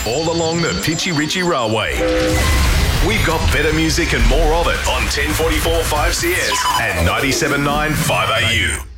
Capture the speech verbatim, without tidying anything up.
all along the Pitchy Ritchie Railway. We've got better music and more of it on ten forty-four five C S and ninety-seven point nine five A U.